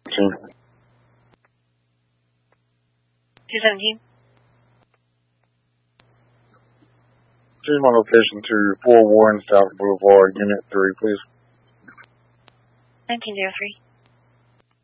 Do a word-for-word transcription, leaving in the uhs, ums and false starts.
two. two seventeen. Choose my location to four Warren South Boulevard, Unit three, please. nineteen oh three.